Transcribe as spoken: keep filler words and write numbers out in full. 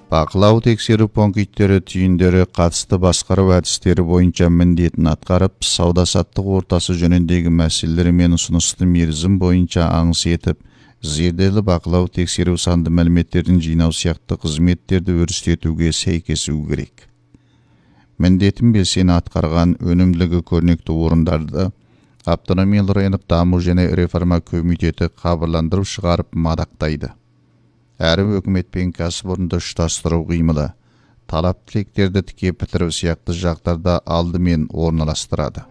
Бақылау тексеру пункттері түйіндері қатысты басқару әдістері бойынша міндетін атқарып, сауда-саттық ортасы жөніндегі мәселелер мен ұсынысты мерзім бойынша аңыс етіп, зерделі бақылау тексеру санды мәліметтердің жинау сияқты қызметтерді өрістетуге сәйкесу керек. Міндетін белсене атқарған өнімділігі көрнекті орындарды автономиялы райондық даму және реформа комитеті хабарландырып шығарып мадақтайды. Әрі өкімет пен кәсіпорынды ұштастыру қимылы, талап тілектерді тіке бітіру сияқты жақтарда алдымен орналастырады.